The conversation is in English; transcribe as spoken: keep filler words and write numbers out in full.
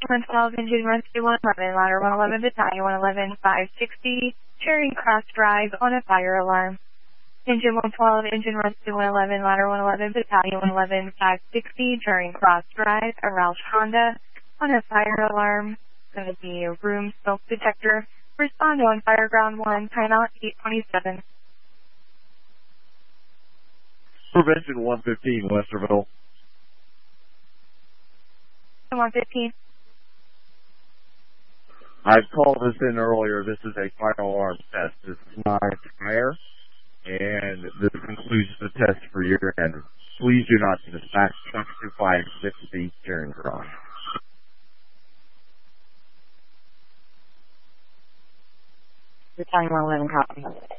one twelve, engine rescue one eleven, ladder one eleven, battalion one eleven, five sixty, Charing Cross Drive on a fire alarm. Engine one twelve, engine rescue one eleven, ladder one eleven, battalion one eleven, five sixty, Charing Cross Drive, a Roush Honda on a fire alarm. It's going to be a room smoke detector. Respond on Fireground one, timeout eight twenty-seven. Prevention one fifteen, Westerville. one fifteen. I've called this in earlier. This is a fire alarm test. This is not a fire, and this concludes the test for your end. Please do not dispatch trucks to five sixty Charing Cross. Battalion one eleven, copy.